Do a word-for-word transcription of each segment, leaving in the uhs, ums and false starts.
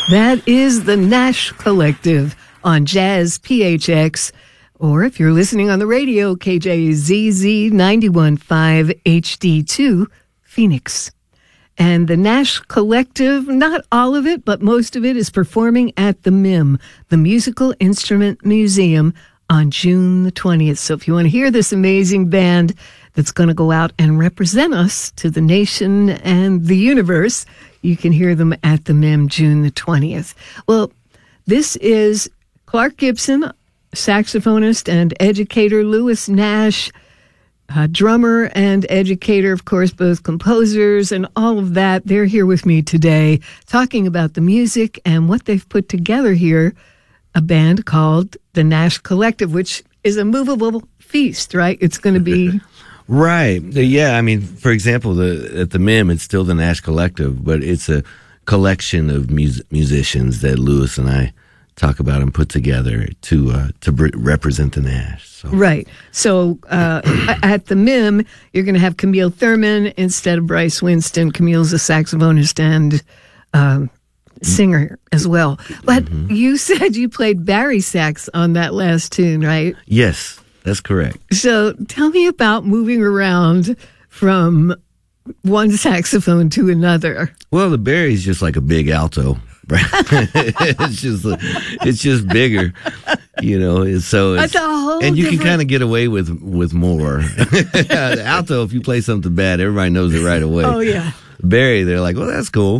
That is the Nash Collective on Jazz P H X, or if you're listening on the radio, K J Z Z ninety-one point five H D two, Phoenix. And the Nash Collective, not all of it, but most of it, is performing at the M I M, the Musical Instrument Museum, on June the twentieth. So if you want to hear this amazing band that's going to go out and represent us to the nation and the universe, you can hear them at the M I M June the twentieth. Well, this is Clark Gibson, saxophonist and educator, Louis Nash, uh, drummer and educator, of course, both composers and all of that. They're here with me today talking about the music and what they've put together here, a band called the Nash Collective, which is a movable feast, right? It's going to be... Right. Yeah. I mean, for example, the, at the M I M, it's still the Nash Collective, but it's a collection of mus- musicians that Louis and I talk about and put together to uh, to br- represent the Nash. So. Right. So uh, at the M I M, you're going to have Camille Thurman instead of Bryce Winston. Camille's a saxophonist and um, singer as well. But mm-hmm. you said you played Barry sax on that last tune, right? Yes. That's correct. So tell me about moving around from one saxophone to another. Well, the Barry's just like a big alto. Right? it's just it's just bigger, you know. So it's, That's a whole and you different... can kind of get away with with more. The alto, if you play something bad, everybody knows it right away. Oh yeah. Barry, they're like, well, that's cool.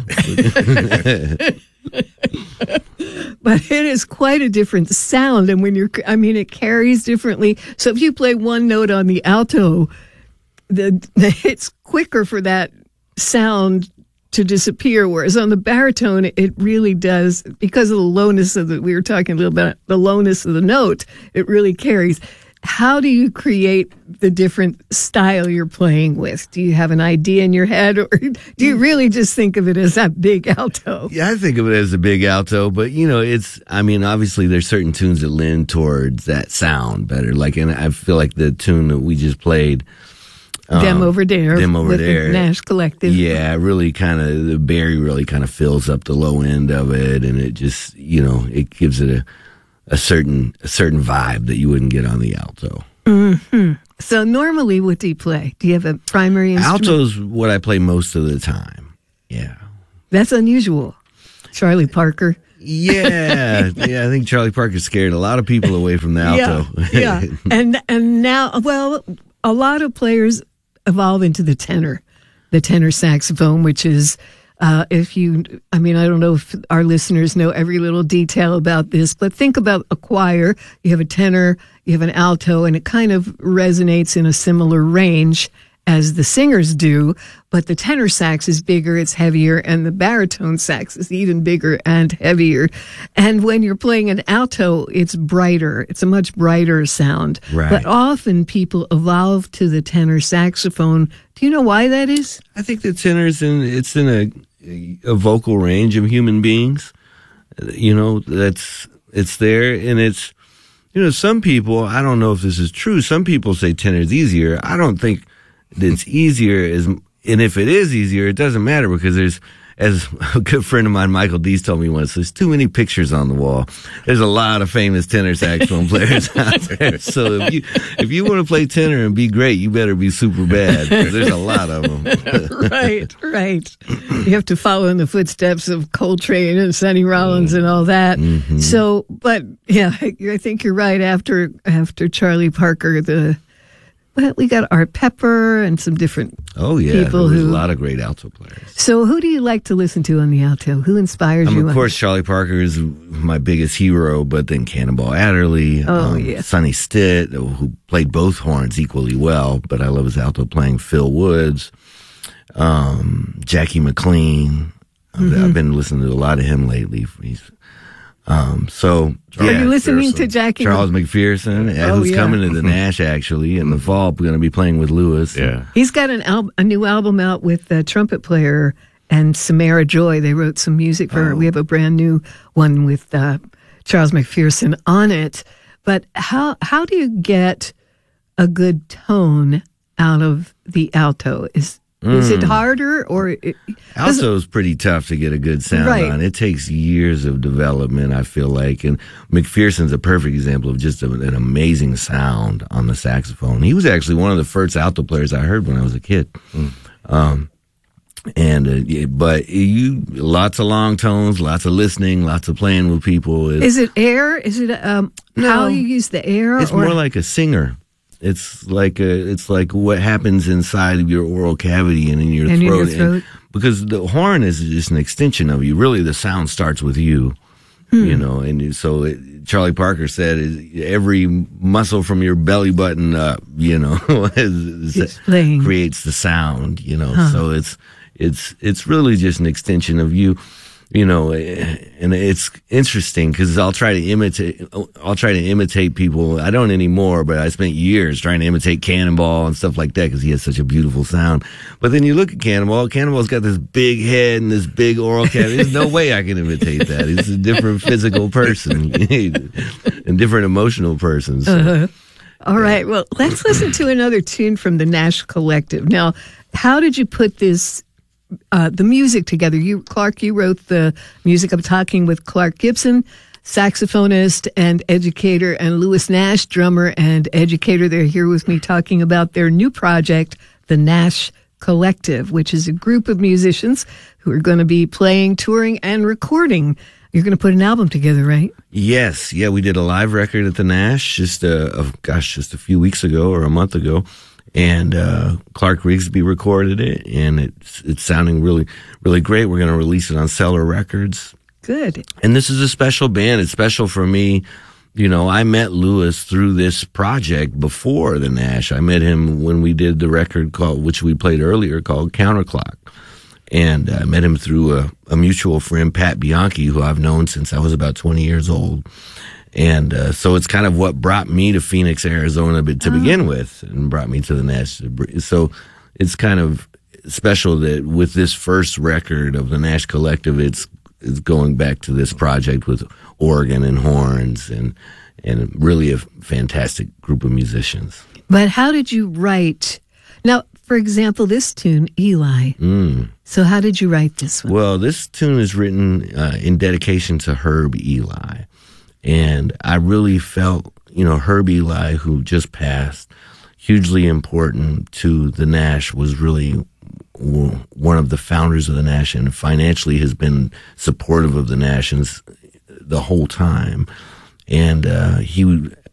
But it is quite a different sound. And when you're, I mean, it carries differently. So if you play one note on the alto, the, the it's quicker for that sound to disappear. Whereas on the baritone, it really does, because of the lowness of the, we were talking a little bit about the lowness of the note, it really carries. How do you create the different style you're playing with? Do you have an idea in your head, or do you really just think of it as that big alto? Yeah, I think of it as a big alto, but you know, it's, I mean, obviously there's certain tunes that lend towards that sound better. Like, and I feel like the tune that we just played, um, Them Over There, Them Over with There, the Nash Collective. Yeah, really kind of, the Barry really kind of fills up the low end of it, and it just, you know, it gives it a, a certain a certain vibe that you wouldn't get on the alto. Mm-hmm. So normally, what do you play? Do you have a primary instrument? Alto's what I play most of the time. Yeah. That's unusual. Charlie Parker. Yeah. Yeah, I think Charlie Parker scared a lot of people away from the alto. Yeah. yeah. And, and now, well, a lot of players evolve into the tenor, the tenor saxophone, which is... Uh, if you, I mean, I don't know if our listeners know every little detail about this, but think about a choir. You have a tenor, you have an alto, and it kind of resonates in a similar range as the singers do. But the tenor sax is bigger, it's heavier, and the baritone sax is even bigger and heavier. And when you're playing an alto, it's brighter. It's a much brighter sound. Right. But often people evolve to the tenor saxophone. Do you know why that is? I think the tenor's in, it's in a, a vocal range of human beings. You know, that's, it's there, and it's, you know, some people, I don't know if this is true, some people say tenor's easier. I don't think it's easier as, and if it is easier, it doesn't matter, because there's, as a good friend of mine, Michael Deese, told me once, there's too many pictures on the wall. There's a lot of famous tenor saxophone players out there. So if you, if you want to play tenor and be great, you better be super bad, because there's a lot of them. Right, right. You have to follow in the footsteps of Coltrane and Sonny Rollins and all that. Mm-hmm. So, but yeah, I think you're right. After, after Charlie Parker, the, well, we got Art Pepper and some different oh yeah, people there's who, a lot of great alto players. So who do you like to listen to on the alto? Who inspires I mean, you? of course, Charlie Parker is my biggest hero, but then Cannonball Adderley, oh, um, yeah. Sonny Stitt, who played both horns equally well, but I love his alto playing. Phil Woods, um, Jackie McLean. Mm-hmm. I've been listening to a lot of him lately. He's Um, so, Are yeah, you listening McPherson. to Jackie? Charles McPherson, Oh, who's yeah. coming to the Nash, actually, in the fall. We're going to be playing with Louis. Yeah. He's got an al- a new album out with the trumpet player and Samara Joy. They wrote some music for her. Oh. We have a brand new one with uh, Charles McPherson on it. But how how do you get a good tone out of the alto? Is Mm. Is it harder or? It, Alto is pretty tough to get a good sound right. on. It takes years of development, I feel like. And McPherson's a perfect example of just a, an amazing sound on the saxophone. He was actually one of the first alto players I heard when I was a kid. Mm. Um, and uh, but you lots of long tones, lots of listening, lots of playing with people. It's, is it air? Is it um, no, how you use the air? It's or? more like a singer. It's like a, it's like what happens inside of your oral cavity and in your and throat. In your throat. And because the horn is just an extension of you. Really, the sound starts with you. Hmm. You know, and so it, Charlie Parker said, every muscle from your belly button up, you know, is, is, creates the sound. You know, huh. so it's it's it's really just an extension of you. You know, and it's interesting because I'll try to imitate, I'll try to imitate people. I don't anymore, but I spent years trying to imitate Cannonball and stuff like that because he has such a beautiful sound. But then you look at Cannonball, Cannonball's got this big head and this big oral cavity. There's no way I can imitate that. He's a different physical person and different emotional person. So. Uh-huh. All right. Well, let's listen to another tune from the Nash Collective. Now, how did you put this Uh, the music together? You, Clark, you wrote the music. I'm talking with Clark Gibson, saxophonist and educator, and Louis Nash, drummer and educator. They're here with me talking about their new project, the Nash Collective, which is a group of musicians who are going to be playing, touring, and recording. You're going to put an album together, right? Yes. Yeah, we did a live record at the Nash just, uh, oh, gosh, just a few weeks ago or a month ago. And uh, Clark Rigsby recorded it, and it's it's sounding really, really great. We're going to release it on Cellar Records. Good. And this is a special band. It's special for me. You know, I met Louis through this project before the Nash. I met him when we did the record called, which we played earlier, called Counterclock. And I met him through a, a mutual friend, Pat Bianchi, who I've known since I was about twenty years old. And uh, so it's kind of what brought me to Phoenix, Arizona to oh. begin with, and brought me to the Nash. So it's kind of special that with this first record of the Nash Collective, it's, it's going back to this project with organ and horns and and really a fantastic group of musicians. But how did you write? Now, for example, this tune, Eli. Mm. So how did you write this one? Well, this tune is written uh, in dedication to Herb Eli. And I really felt, you know, Herb Eli, who just passed, hugely important to the Nash, was really one of the founders of the Nash and financially has been supportive of the Nash the whole time. And uh, he